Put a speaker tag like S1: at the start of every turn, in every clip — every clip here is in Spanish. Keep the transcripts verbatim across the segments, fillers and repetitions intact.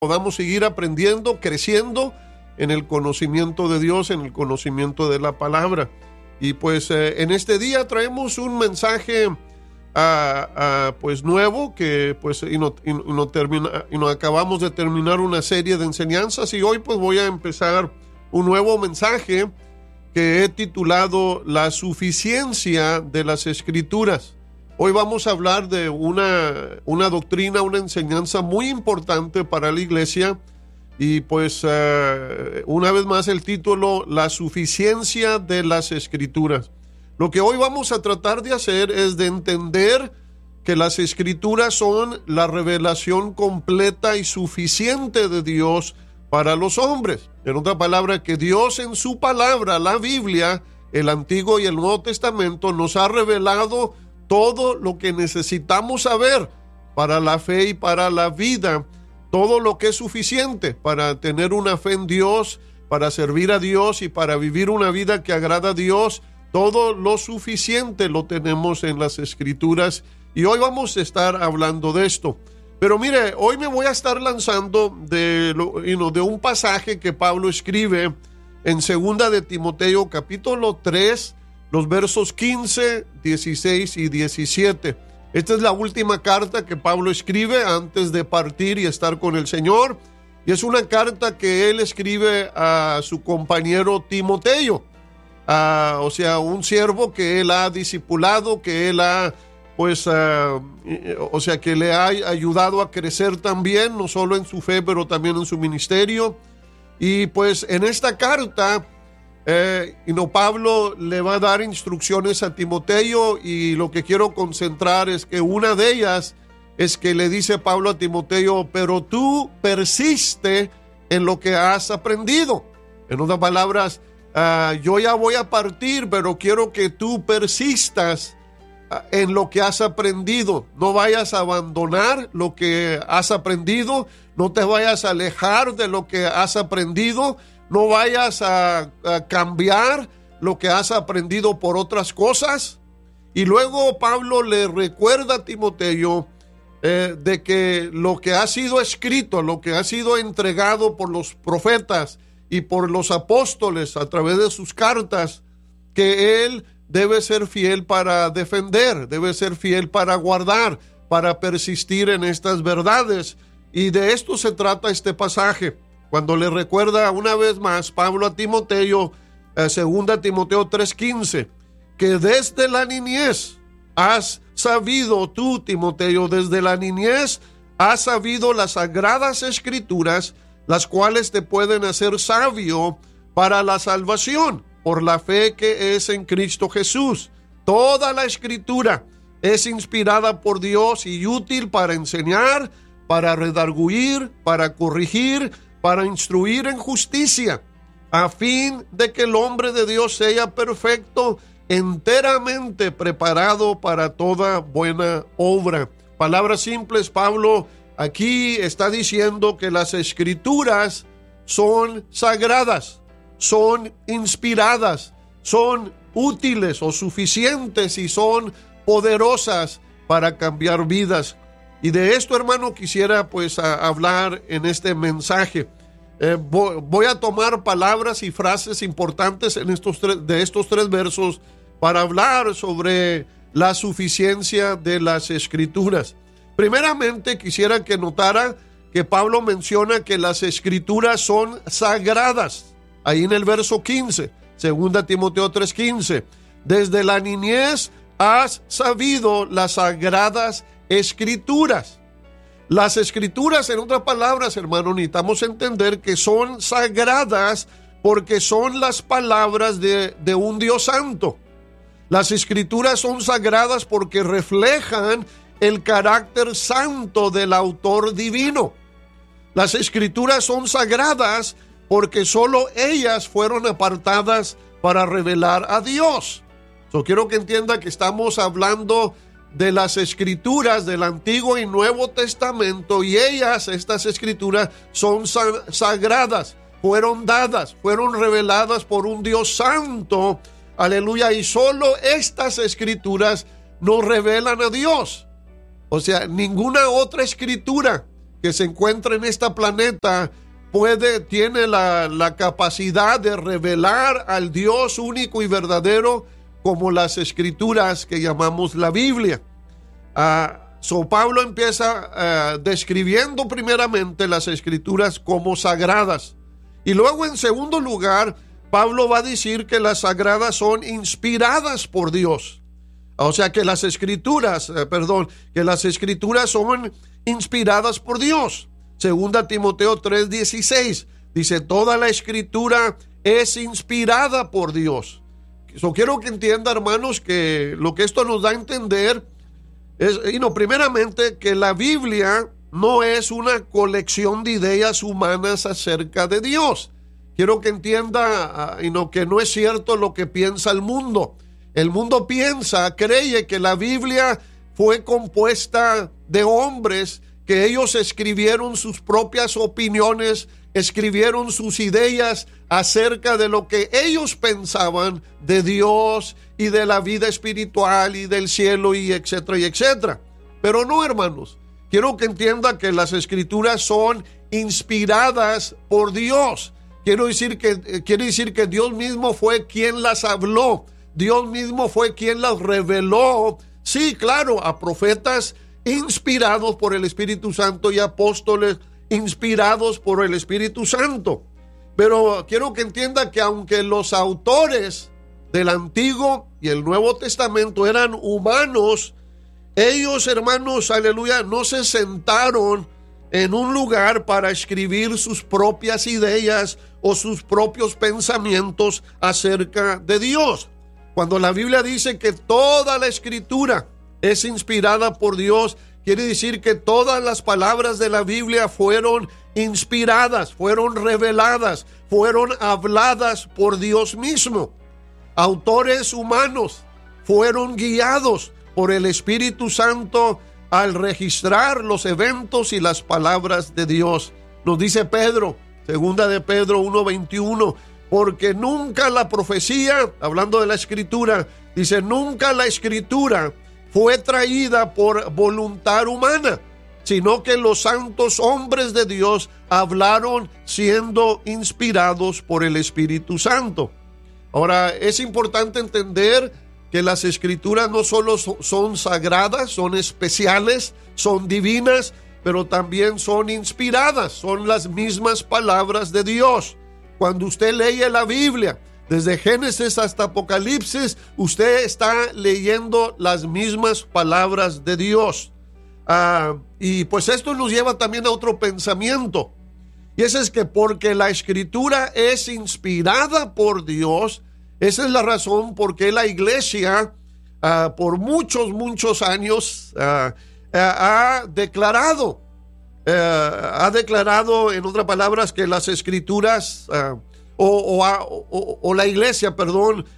S1: podamos seguir aprendiendo, creciendo en el conocimiento de Dios, en el conocimiento de la palabra. Y pues eh, en este día traemos un mensaje uh, uh, pues nuevo, que pues y no, y no termina, y no acabamos de terminar una serie de enseñanzas, y hoy pues voy a empezar un nuevo mensaje que he titulado La suficiencia de las Escrituras. Hoy vamos a hablar de una, una doctrina, una enseñanza muy importante para la iglesia, y pues uh, una vez más el título, La suficiencia de las Escrituras. Lo que hoy vamos a tratar de hacer es de entender que las Escrituras son la revelación completa y suficiente de Dios para los hombres. En otra palabra, que Dios en su palabra, la Biblia, el Antiguo y el Nuevo Testamento, nos ha revelado todo lo que necesitamos saber para la fe y para la vida, todo lo que es suficiente para tener una fe en Dios, para servir a Dios y para vivir una vida que agrada a Dios. Todo lo suficiente lo tenemos en las Escrituras, y hoy vamos a estar hablando de esto. Pero mire, hoy me voy a estar lanzando de, you know, de un pasaje que Pablo escribe en segunda de Timoteo capítulo tres, los versos quince, dieciséis y diecisiete. Esta es la última carta que Pablo escribe antes de partir y estar con el Señor. Y es una carta que él escribe a su compañero Timoteo. A, o sea, un siervo que él ha discipulado, que él ha, pues, uh, o sea, que le ha ayudado a crecer también, no solo en su fe, pero también en su ministerio. Y pues en esta carta, Eh, y no, Pablo le va a dar instrucciones a Timoteo, y lo que quiero concentrar es que una de ellas es que le dice Pablo a Timoteo: pero tú persiste en lo que has aprendido. En otras palabras, uh, yo ya voy a partir, pero quiero que tú persistas uh, en lo que has aprendido. No vayas a abandonar lo que has aprendido, no te vayas a alejar de lo que has aprendido. No vayas a, a cambiar lo que has aprendido por otras cosas. Y luego Pablo le recuerda a Timoteo eh, de que lo que ha sido escrito, lo que ha sido entregado por los profetas y por los apóstoles a través de sus cartas, que él debe ser fiel para defender, debe ser fiel para guardar, para persistir en estas verdades. Y de esto se trata este pasaje. Cuando le recuerda una vez más Pablo a Timoteo, eh, segunda Timoteo tres quince, que desde la niñez has sabido tú, Timoteo, desde la niñez has sabido las sagradas escrituras, las cuales te pueden hacer sabio para la salvación, por la fe que es en Cristo Jesús. Toda la escritura es inspirada por Dios y útil para enseñar, para redarguir, para corregir, para instruir en justicia, a fin de que el hombre de Dios sea perfecto, enteramente preparado para toda buena obra. Palabras simples, Pablo aquí está diciendo que las escrituras son sagradas, son inspiradas, son útiles o suficientes y son poderosas para cambiar vidas. Y de esto, hermano, quisiera pues a hablar en este mensaje. Eh, voy, voy a tomar palabras y frases importantes en estos tres, de estos tres versos para hablar sobre la suficiencia de las Escrituras. Primeramente, quisiera que notara que Pablo menciona que las Escrituras son sagradas. Ahí en el verso quince, segunda Timoteo tres quince. Desde la niñez has sabido las sagradas Escrituras. Las Escrituras, en otras palabras, hermano, necesitamos entender que son sagradas porque son las palabras de, de un Dios santo. Las Escrituras son sagradas porque reflejan el carácter santo del autor divino. Las Escrituras son sagradas porque solo ellas fueron apartadas para revelar a Dios. So, quiero que entienda que estamos hablando de las Escrituras del Antiguo y Nuevo Testamento, y ellas, estas Escrituras, son sa- sagradas, fueron dadas, fueron reveladas por un Dios santo, aleluya, y solo estas Escrituras nos revelan a Dios. O sea, ninguna otra Escritura que se encuentra en este planeta puede, tiene la, la capacidad de revelar al Dios único y verdadero como las escrituras que llamamos la Biblia. Uh, so Pablo empieza uh, describiendo primeramente las escrituras como sagradas, y luego en segundo lugar Pablo va a decir que las sagradas son inspiradas por Dios. O sea que las escrituras, eh, perdón, que las escrituras son inspiradas por Dios. Segunda Timoteo tres dieciséis dice: toda la escritura es inspirada por Dios. So, quiero que entienda, hermanos, que lo que esto nos da a entender es, y no, primeramente, que la Biblia no es una colección de ideas humanas acerca de Dios. Quiero que entienda, uh, y no, que no es cierto lo que piensa el mundo. El mundo piensa, cree que la Biblia fue compuesta de hombres que ellos escribieron sus propias opiniones, escribieron sus ideas acerca de lo que ellos pensaban de Dios y de la vida espiritual y del cielo y etcétera y etcétera. Pero no, hermanos, quiero que entienda que las escrituras son inspiradas por Dios. Quiero decir que, quiere decir que Dios mismo fue quien las habló. Dios mismo fue quien las reveló. Sí, claro, a profetas inspirados por el Espíritu Santo y apóstoles inspirados por el Espíritu Santo. Pero quiero que entienda que aunque los autores del Antiguo y el Nuevo Testamento eran humanos, ellos, hermanos, aleluya, no se sentaron en un lugar para escribir sus propias ideas o sus propios pensamientos acerca de Dios. Cuando la Biblia dice que toda la escritura es inspirada por Dios, quiere decir que todas las palabras de la Biblia fueron inspiradas, fueron reveladas, fueron habladas por Dios mismo. Autores humanos fueron guiados por el Espíritu Santo al registrar los eventos y las palabras de Dios. Nos dice Pedro, segunda de Pedro uno veintiuno, porque nunca la profecía, hablando de la escritura, dice, nunca la escritura fue traída por voluntad humana, sino que los santos hombres de Dios hablaron siendo inspirados por el Espíritu Santo. Ahora, es importante entender que las escrituras no solo son sagradas, son especiales, son divinas, pero también son inspiradas, son las mismas palabras de Dios. Cuando usted lee la Biblia, desde Génesis hasta Apocalipsis, usted está leyendo las mismas palabras de Dios. Ah, y pues esto nos lleva también a otro pensamiento. Y ese es que porque la escritura es inspirada por Dios, esa es la razón por qué la iglesia uh, por muchos, muchos años uh, uh, ha declarado, uh, ha declarado, en otras palabras, que las escrituras uh, o, o, o, o la iglesia, perdón, uh,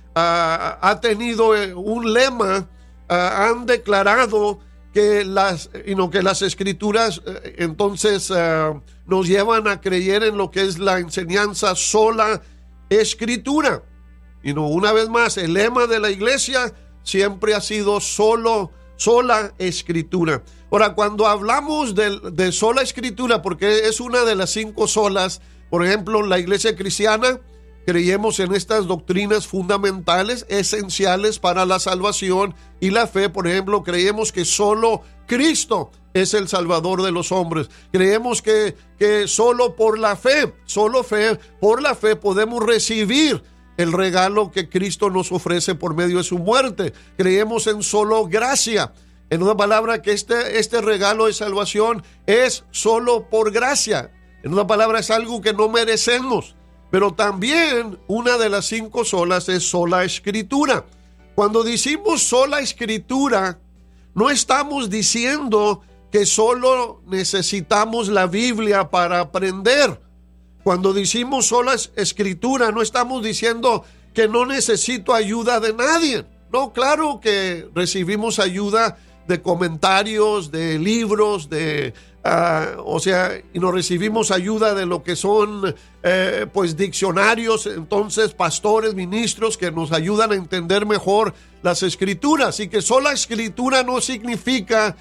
S1: ha tenido un lema, uh, han declarado que las, you know, que las escrituras uh, entonces uh, nos llevan a creer en lo que es la enseñanza sola escritura. Y no, una vez más, el lema de la iglesia siempre ha sido solo, sola escritura. Ahora, cuando hablamos de, de sola escritura, porque es una de las cinco solas, por ejemplo, la iglesia cristiana, creemos en estas doctrinas fundamentales, esenciales para la salvación y la fe. Por ejemplo, creemos que solo Cristo es el Salvador de los hombres. Creemos que, que solo por la fe, solo fe, por la fe podemos recibir el regalo que Cristo nos ofrece por medio de su muerte. Creemos en solo gracia. En una palabra, que este, este regalo de salvación es solo por gracia. En una palabra, es algo que no merecemos. Pero también una de las cinco solas es sola escritura. Cuando decimos sola escritura, no estamos diciendo que solo necesitamos la Biblia para aprender. Cuando decimos sola escritura, no estamos diciendo que no necesito ayuda de nadie. No, claro que recibimos ayuda de comentarios, de libros, de, uh, o sea, y nos recibimos ayuda de lo que son, eh, pues, diccionarios, entonces, pastores, ministros que nos ayudan a entender mejor las escrituras. Así que sola escritura no significa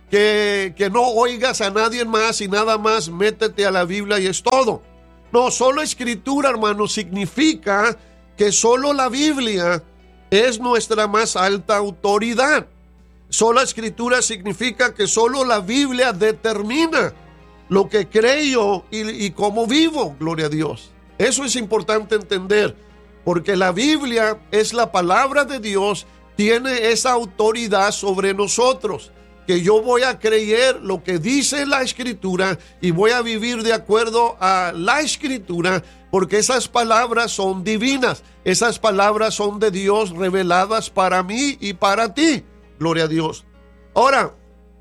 S1: que, que no oigas a nadie más y nada más métete a la Biblia y es todo. No, solo escritura, hermano, significa que solo la Biblia es nuestra más alta autoridad. Sola escritura significa que solo la Biblia determina lo que creo y, y cómo vivo, gloria a Dios. Eso es importante entender, porque la Biblia es la palabra de Dios, tiene esa autoridad sobre nosotros, que yo voy a creer lo que dice la Escritura y voy a vivir de acuerdo a la Escritura, porque esas palabras son divinas, esas palabras son de Dios reveladas para mí y para ti, gloria a Dios. Ahora,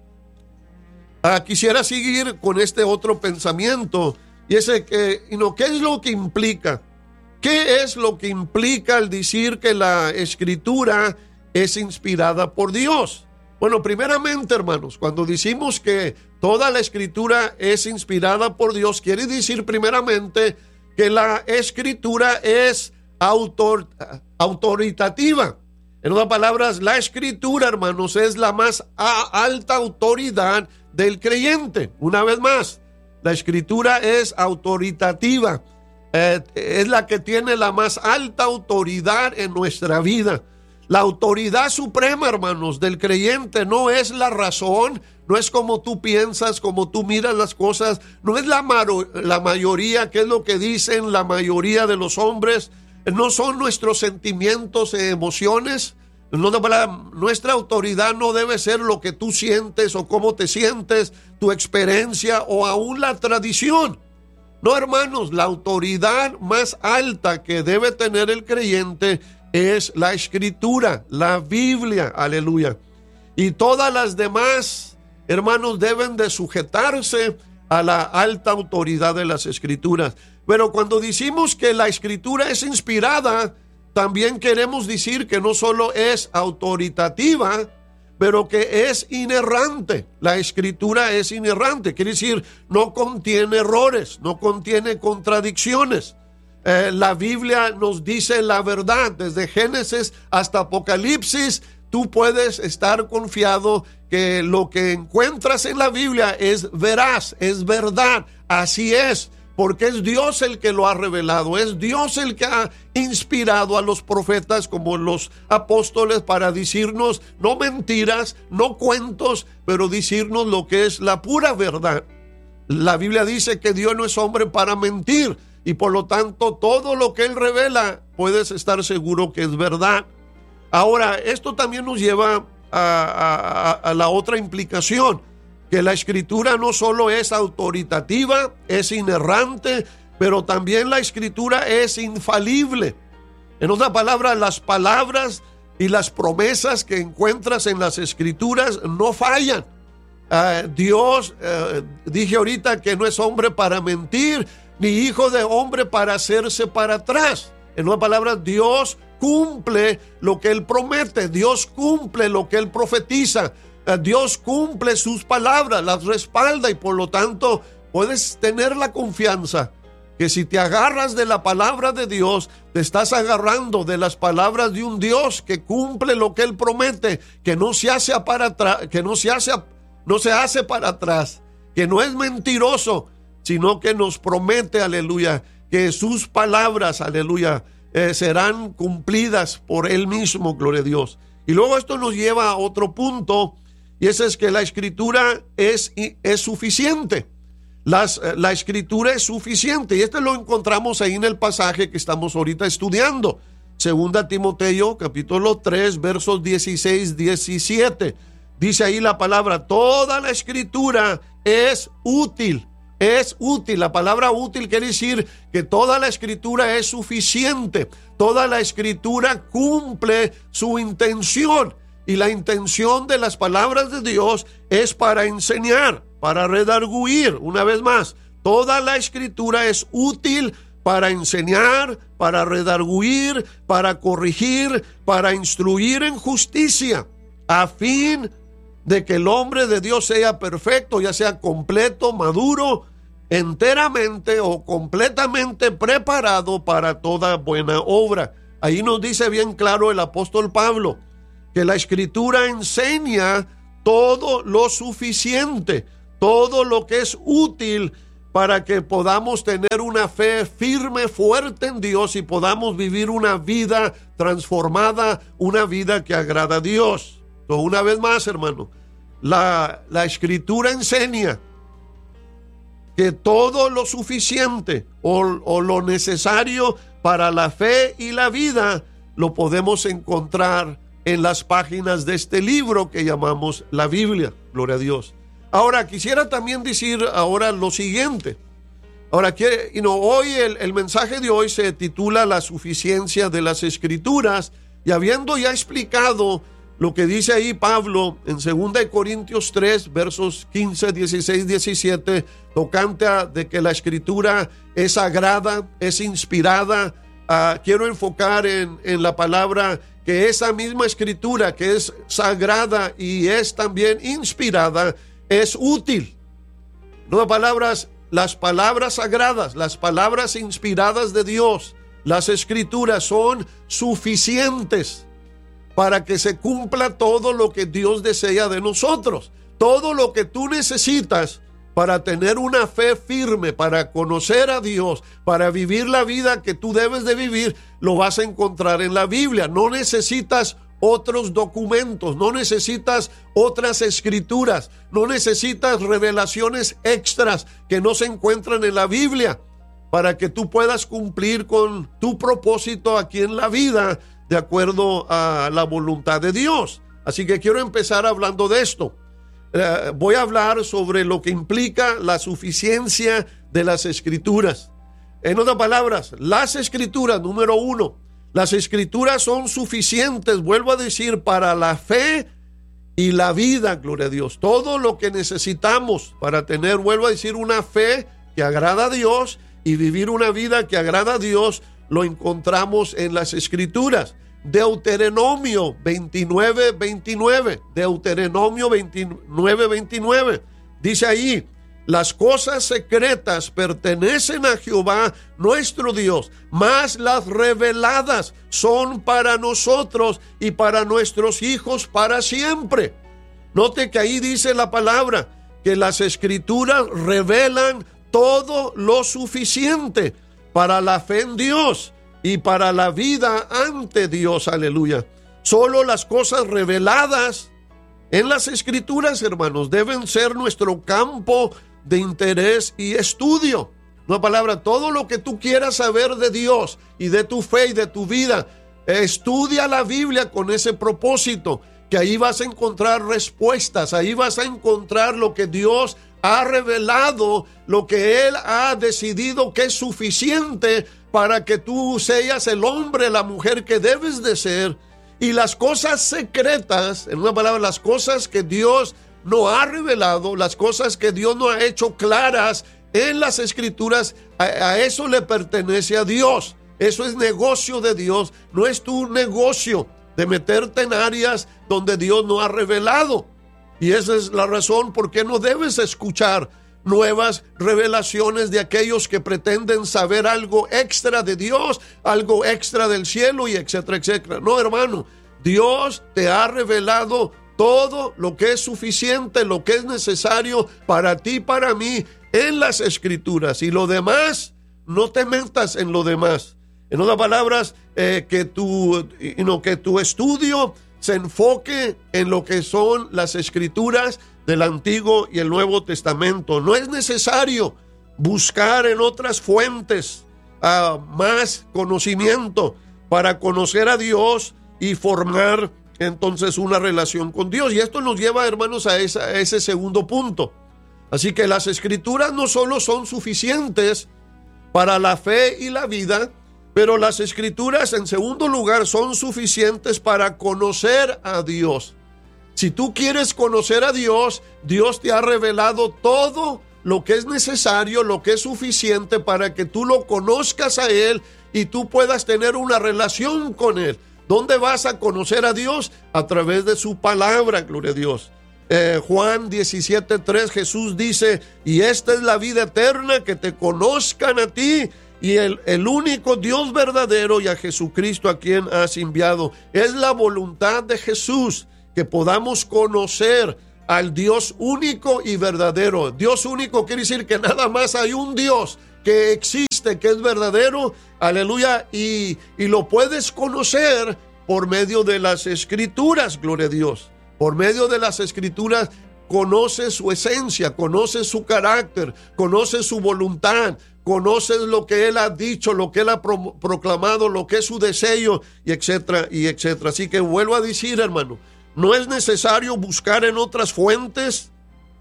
S1: ah, quisiera seguir con este otro pensamiento, y ese que, y no, ¿qué es lo que implica? ¿Qué es lo que implica el decir que la Escritura es inspirada por Dios? Bueno, primeramente, hermanos, cuando decimos que toda la Escritura es inspirada por Dios, quiere decir primeramente que la Escritura es autor, autoritativa. En otras palabras, la Escritura, hermanos, es la más a, alta autoridad del creyente. Una vez más, la Escritura es autoritativa, eh, es la que tiene la más alta autoridad en nuestra vida. La autoridad suprema, hermanos, del creyente no es la razón, no es como tú piensas, como tú miras las cosas, no es la, maro, la mayoría, que es lo que dicen la mayoría de los hombres, no son nuestros sentimientos e emociones. No, nuestra autoridad no debe ser lo que tú sientes o cómo te sientes, tu experiencia o aún la tradición. No, hermanos, la autoridad más alta que debe tener el creyente es la Escritura, la Biblia, aleluya. Y todas las demás, hermanos, deben de sujetarse a la alta autoridad de las Escrituras. Pero cuando decimos que la Escritura es inspirada, también queremos decir que no solo es autoritativa, pero que es inerrante. La Escritura es inerrante, quiere decir, no contiene errores, no contiene contradicciones. Eh, la Biblia nos dice la verdad, desde Génesis hasta Apocalipsis. Tú puedes estar confiado que lo que encuentras en la Biblia es veraz, es verdad, así es. Porque es Dios el que lo ha revelado, es Dios el que ha inspirado a los profetas como los apóstoles para decirnos no mentiras, no cuentos, pero decirnos lo que es la pura verdad. La Biblia dice que Dios no es hombre para mentir y por lo tanto todo lo que Él revela puedes estar seguro que es verdad. Ahora, esto también nos lleva a, a, a la otra implicación, que la Escritura no solo es autoritativa, es inerrante, pero también la Escritura es infalible. En otras palabras, las palabras y las promesas que encuentras en las Escrituras no fallan. Uh, Dios, uh, dije ahorita que no es hombre para mentir, ni hijo de hombre para hacerse para atrás. En otras palabras, Dios cumple lo que Él promete, Dios cumple lo que Él profetiza. Dios cumple sus palabras, las respalda y por lo tanto puedes tener la confianza que si te agarras de la palabra de Dios, te estás agarrando de las palabras de un Dios que cumple lo que Él promete, que no se hace para atrás, que no se hace, no se hace para atrás, que no es mentiroso, sino que nos promete, aleluya, que sus palabras, aleluya, eh, serán cumplidas por Él mismo, gloria a Dios. Y luego esto nos lleva a otro punto, y ese es que la Escritura es, es suficiente. Las, la Escritura es suficiente. Y esto lo encontramos ahí en el pasaje que estamos ahorita estudiando. Segunda Timoteo, capítulo tres, versos dieciséis, diecisiete. Dice ahí la palabra, toda la Escritura es útil. Es útil. La palabra útil quiere decir que toda la Escritura es suficiente. Toda la Escritura cumple su intención. Y la intención de las palabras de Dios es para enseñar, para redarguir. Una vez más, toda la Escritura es útil para enseñar, para redarguir, para corregir, para instruir en justicia, a fin de que el hombre de Dios sea perfecto, ya sea completo, maduro, enteramente o completamente preparado para toda buena obra. Ahí nos dice bien claro el apóstol Pablo que la Escritura enseña todo lo suficiente, todo lo que es útil para que podamos tener una fe firme, fuerte en Dios y podamos vivir una vida transformada, una vida que agrada a Dios. Entonces, una vez más, hermano, la, la Escritura enseña que todo lo suficiente o, o lo necesario para la fe y la vida lo podemos encontrar en las páginas de este libro que llamamos la Biblia. Gloria a Dios. Ahora, quisiera también decir ahora lo siguiente. Ahora, que, you know, hoy el, el mensaje de hoy se titula La suficiencia de las Escrituras, y habiendo ya explicado lo que dice ahí Pablo en segunda de Corintios tres, versos quince, dieciséis, diecisiete, tocante a de que la Escritura es sagrada, es inspirada, uh, quiero enfocar en, en la palabra que esa misma Escritura que es sagrada y es también inspirada, es útil. En otras palabras, las palabras sagradas, las palabras inspiradas de Dios, las Escrituras son suficientes para que se cumpla todo lo que Dios desea de nosotros. Todo lo que tú necesitas para tener una fe firme, para conocer a Dios, para vivir la vida que tú debes de vivir, lo vas a encontrar en la Biblia. No necesitas otros documentos, no necesitas otras escrituras, no necesitas revelaciones extras que no se encuentran en la Biblia para que tú puedas cumplir con tu propósito aquí en la vida de acuerdo a la voluntad de Dios. Así que quiero empezar hablando de esto. Eh, voy a hablar sobre lo que implica la suficiencia de las escrituras. En otras palabras, las escrituras, número uno, las escrituras son suficientes, vuelvo a decir, para la fe y la vida, gloria a Dios. Todo lo que necesitamos para tener, vuelvo a decir, una fe que agrada a Dios y vivir una vida que agrada a Dios, lo encontramos en las escrituras. Deuteronomio veintinueve, veintinueve, Deuteronomio veintinueve, veintinueve, dice ahí: las cosas secretas pertenecen a Jehová nuestro Dios, mas las reveladas son para nosotros y para nuestros hijos para siempre. Note que ahí dice la palabra que las escrituras revelan todo lo suficiente para la fe en Dios y para la vida ante Dios. Aleluya. Solo las cosas reveladas en las escrituras, hermanos, deben ser nuestro campo de interés y estudio. Una palabra, todo lo que tú quieras saber de Dios y de tu fe y de tu vida, estudia la Biblia con ese propósito, que ahí vas a encontrar respuestas, ahí vas a encontrar lo que Dios ha revelado, lo que Él ha decidido que es suficiente para que tú seas el hombre, la mujer que debes de ser. Y las cosas secretas, en una palabra, las cosas que Dios no ha revelado, las cosas que Dios no ha hecho claras en las escrituras, a, a eso le pertenece a Dios. Eso es negocio de Dios, no es tu negocio de meterte en áreas donde Dios no ha revelado. Y esa es la razón por qué no debes escuchar nuevas revelaciones de aquellos que pretenden saber algo extra de Dios, algo extra del cielo y etcétera, etcétera. No, hermano, Dios te ha revelado todo lo que es suficiente, lo que es necesario para ti y para mí en las escrituras. Y lo demás, no te metas en lo demás. En otras palabras, eh, que, tu, you know, que tu estudio se enfoque en lo que son las escrituras del Antiguo y el Nuevo Testamento. No es necesario buscar en otras fuentes uh, más conocimiento para conocer a Dios y formar entonces una relación con Dios. Y esto nos lleva, hermanos, a, esa, a ese segundo punto. Así que las escrituras no solo son suficientes para la fe y la vida, pero las escrituras, en segundo lugar, son suficientes para conocer a Dios. Si tú quieres conocer a Dios, Dios te ha revelado todo lo que es necesario, lo que es suficiente para que tú lo conozcas a Él y tú puedas tener una relación con Él. ¿Dónde vas a conocer a Dios? A través de su palabra, gloria a Dios. Eh, Juan diecisiete tres, Jesús dice: y esta es la vida eterna, que te conozcan a ti y el, el único Dios verdadero, y a Jesucristo a quien has enviado. Es la voluntad de Jesús que podamos conocer al Dios único y verdadero. Dios único quiere decir que nada más hay un Dios que existe, que es verdadero, aleluya, y, y lo puedes conocer por medio de las Escrituras, gloria a Dios. Por medio de las Escrituras conoces su esencia, conoces su carácter, conoces su voluntad, conoces lo que Él ha dicho, lo que Él ha pro- proclamado, lo que es su deseo, y etcétera, y etcétera. Así que vuelvo a decir, hermano, no es necesario buscar en otras fuentes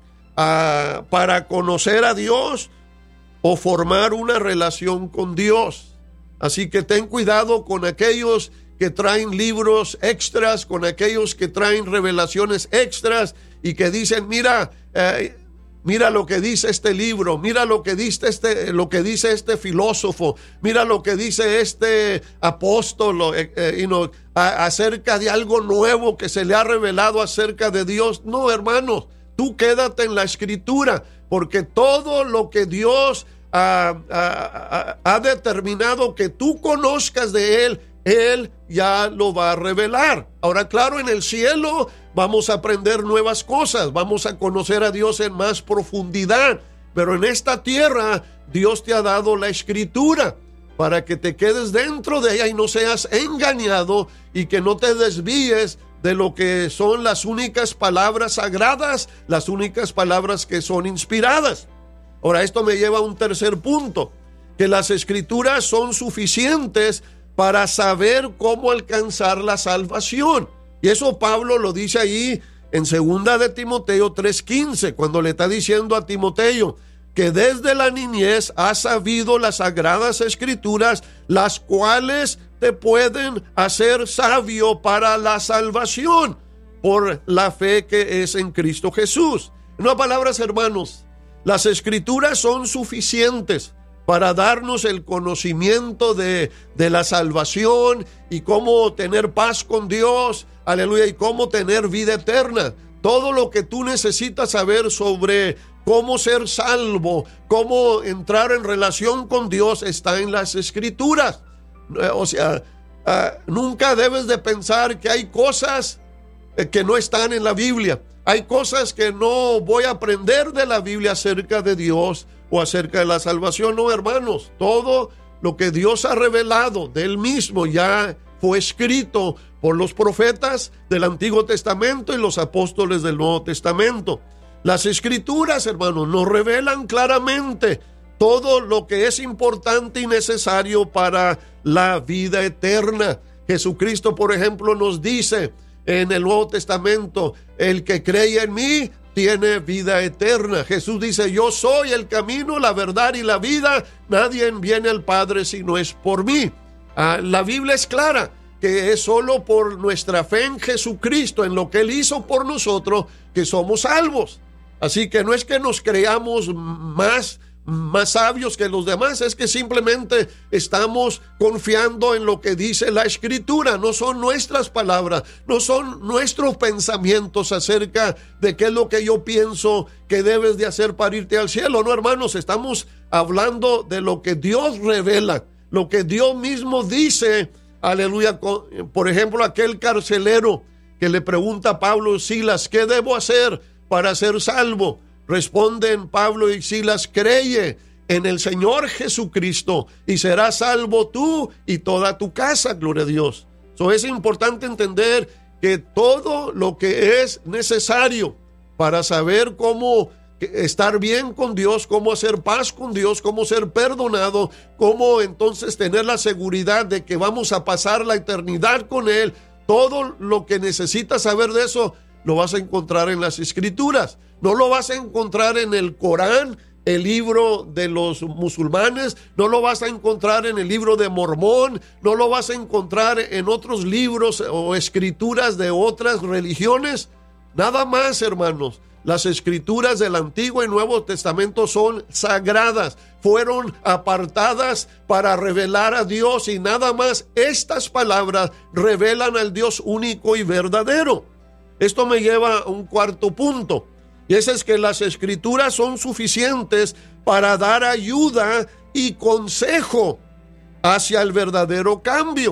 S1: uh, para conocer a Dios o formar una relación con Dios. Así que ten cuidado con aquellos que traen libros extras, con aquellos que traen revelaciones extras y que dicen, mira, eh, mira lo que dice este libro, mira lo que dice este, lo que dice este filósofo, mira lo que dice este apóstol, eh, eh, you know, a, acerca de algo nuevo que se le ha revelado acerca de Dios. No, hermanos, tú quédate en la Escritura, porque todo lo que Dios ha, ha, ha determinado que tú conozcas de Él, Él ya lo va a revelar. Ahora, claro, en el cielo vamos a aprender nuevas cosas, vamos a conocer a Dios en más profundidad, pero en esta tierra Dios te ha dado la Escritura para que te quedes dentro de ella y no seas engañado y que no te desvíes de lo que son las únicas palabras sagradas, las únicas palabras que son inspiradas. Ahora, esto me lleva a un tercer punto, que las Escrituras son suficientes para saber cómo alcanzar la salvación. Y eso Pablo lo dice ahí en segunda de Timoteo tres quince, cuando le está diciendo a Timoteo que desde la niñez has sabido las sagradas Escrituras, las cuales te pueden hacer sabio para la salvación por la fe que es en Cristo Jesús. En otras palabras, hermanos, las Escrituras son suficientes para darnos el conocimiento de, de la salvación y cómo tener paz con Dios, aleluya, y cómo tener vida eterna. Todo lo que tú necesitas saber sobre cómo ser salvo, cómo entrar en relación con Dios está en las Escrituras. O sea, uh, nunca debes de pensar que hay cosas que no están en la Biblia. Hay cosas que no voy a aprender de la Biblia acerca de Dios o acerca de la salvación. No, hermanos, todo lo que Dios ha revelado de Él mismo ya fue escrito por los profetas del Antiguo Testamento y los apóstoles del Nuevo Testamento. Las Escrituras, hermanos, nos revelan claramente todo lo que es importante y necesario para la vida eterna. Jesucristo, por ejemplo, nos dice en el Nuevo Testamento, el que cree en mí tiene vida eterna. Jesús dice, yo soy el camino, la verdad y la vida. Nadie viene al Padre si no es por mí. Ah, la Biblia es clara que es solo por nuestra fe en Jesucristo, en lo que Él hizo por nosotros, que somos salvos. Así que no es que nos creamos más más sabios que los demás, es que simplemente estamos confiando en lo que dice la Escritura. No son nuestras palabras, no son nuestros pensamientos acerca de qué es lo que yo pienso que debes de hacer para irte al cielo. No, hermanos, estamos hablando de lo que Dios revela, lo que Dios mismo dice, aleluya. Por ejemplo, aquel carcelero que le pregunta a Pablo y Silas, ¿qué debo hacer para ser salvo? Responden Pablo y Silas, creye en el Señor Jesucristo y serás salvo tú y toda tu casa, gloria a Dios. So, es importante entender que todo lo que es necesario para saber cómo estar bien con Dios, cómo hacer paz con Dios, cómo ser perdonado, cómo entonces tener la seguridad de que vamos a pasar la eternidad con Él, todo lo que necesitas saber de eso lo vas a encontrar en las Escrituras. No lo vas a encontrar en el Corán, el libro de los musulmanes, no lo vas a encontrar en el libro de Mormón, no lo vas a encontrar en otros libros o escrituras de otras religiones. Nada más, hermanos. Las Escrituras del Antiguo y Nuevo Testamento son sagradas, fueron apartadas para revelar a Dios y nada más estas palabras revelan al Dios único y verdadero. Esto me lleva a un cuarto punto, y ese es que las Escrituras son suficientes para dar ayuda y consejo hacia el verdadero cambio.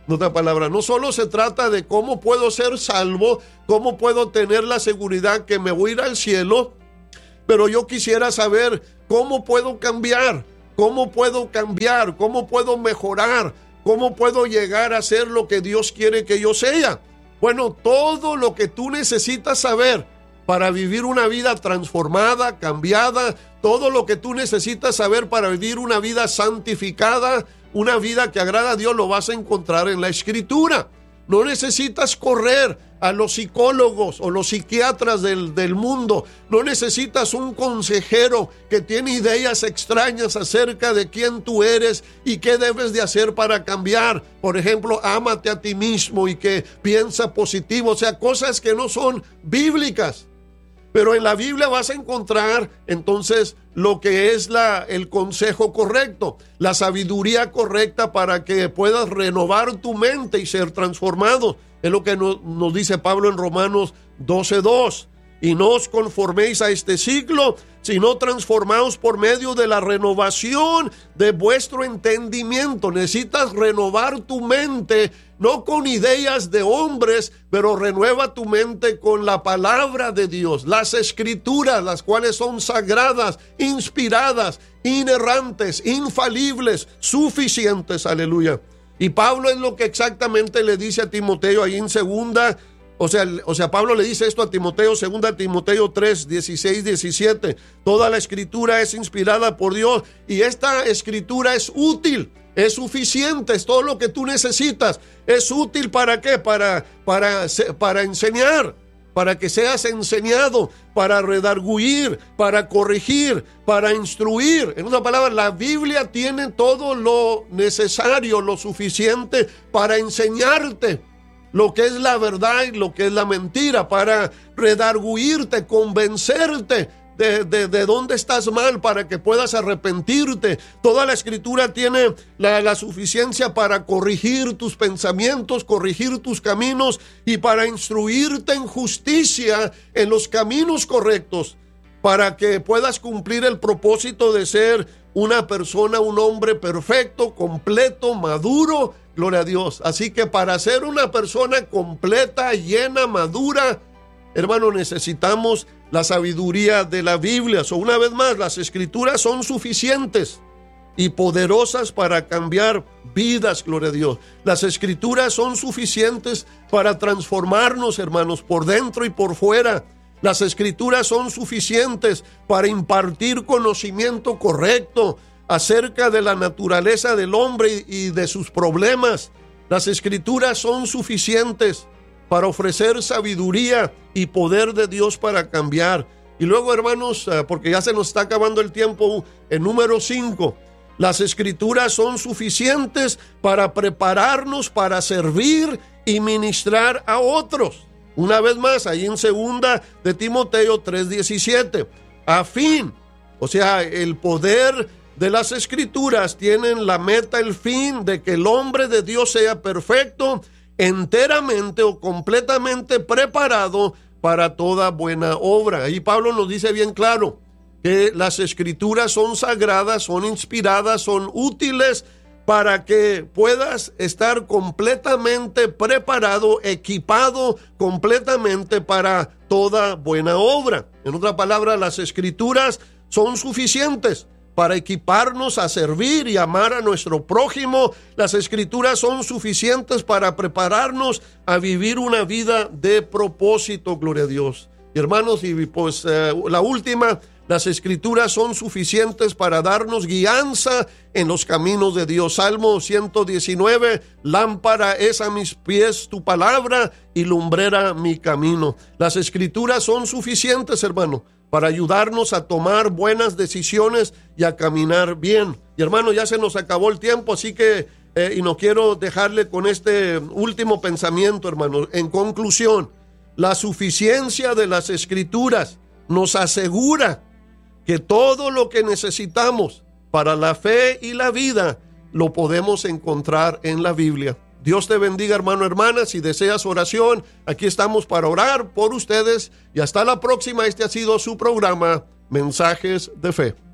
S1: En otra palabra, no solo se trata de cómo puedo ser salvo, cómo puedo tener la seguridad que me voy a ir al cielo, pero yo quisiera saber cómo puedo cambiar, cómo puedo cambiar, cómo puedo mejorar, cómo puedo llegar a ser lo que Dios quiere que yo sea. Bueno, todo lo que tú necesitas saber para vivir una vida transformada, cambiada, todo lo que tú necesitas saber para vivir una vida santificada, una vida que agrada a Dios, lo vas a encontrar en la Escritura. No necesitas correr a los psicólogos o los psiquiatras del, del mundo. No necesitas un consejero que tiene ideas extrañas acerca de quién tú eres y qué debes de hacer para cambiar. Por ejemplo, ámate a ti mismo y que piensa positivo. O sea, cosas que no son bíblicas. Pero en la Biblia vas a encontrar entonces lo que es la, el consejo correcto, la sabiduría correcta para que puedas renovar tu mente y ser transformado. Es lo que nos, nos dice Pablo en Romanos doce dos. Y no os conforméis a este siglo, sino transformaos por medio de la renovación de vuestro entendimiento. Necesitas renovar tu mente, no con ideas de hombres, pero renueva tu mente con la palabra de Dios, las escrituras, las cuales son sagradas, inspiradas, inerrantes, infalibles, suficientes. Aleluya. Y Pablo es lo que exactamente le dice a Timoteo ahí en segunda. O sea, o sea, Pablo le dice esto a Timoteo, segunda Timoteo tres, dieciséis, diecisiete. Toda la escritura es inspirada por Dios y esta escritura es útil, es suficiente, es todo lo que tú necesitas. ¿Es útil para qué? Para, para, para enseñar, para que seas enseñado, para redarguir, para corregir, para instruir. En otra palabra, la Biblia tiene todo lo necesario, lo suficiente para enseñarte lo que es la verdad y lo que es la mentira, para redarguirte, convencerte de, de, de dónde estás mal, para que puedas arrepentirte. Toda la escritura tiene la, la suficiencia para corregir tus pensamientos, corregir tus caminos y para instruirte en justicia, en los caminos correctos, para que puedas cumplir el propósito de ser una persona, un hombre perfecto, completo, maduro. Gloria a Dios. Así que para ser una persona completa, llena, madura, hermano, necesitamos la sabiduría de la Biblia. So, una vez más, las escrituras son suficientes y poderosas para cambiar vidas, gloria a Dios. Las escrituras son suficientes para transformarnos, hermanos, por dentro y por fuera. Las escrituras son suficientes para impartir conocimiento correcto acerca de la naturaleza del hombre y de sus problemas. Las escrituras son suficientes para ofrecer sabiduría y poder de Dios para cambiar. Y luego, hermanos, porque ya se nos está acabando el tiempo, en número cinco, las escrituras son suficientes para prepararnos para servir y ministrar a otros. Una vez más, ahí en segunda de Timoteo tres diecisiete, a fin, o sea, el poder de las escrituras tienen la meta, el fin de que el hombre de Dios sea perfecto, enteramente o completamente preparado para toda buena obra. Ahí Pablo nos dice bien claro que las escrituras son sagradas, son inspiradas, son útiles para que puedas estar completamente preparado, equipado completamente para toda buena obra. En otra palabra, las escrituras son suficientes para equiparnos a servir y amar a nuestro prójimo. Las escrituras son suficientes para prepararnos a vivir una vida de propósito, gloria a Dios. Y hermanos, y pues eh, la última, las escrituras son suficientes para darnos guianza en los caminos de Dios. Salmo ciento diecinueve, lámpara es a mis pies tu palabra y lumbrera mi camino. Las escrituras son suficientes, hermano, para ayudarnos a tomar buenas decisiones y a caminar bien. Y hermano, ya se nos acabó el tiempo, así que, eh, y no quiero dejarle con este último pensamiento, hermano. En conclusión, la suficiencia de las escrituras nos asegura que todo lo que necesitamos para la fe y la vida lo podemos encontrar en la Biblia. Dios te bendiga, hermano, hermana. Si deseas oración, aquí estamos para orar por ustedes. Y hasta la próxima. Este ha sido su programa, Mensajes de Fe.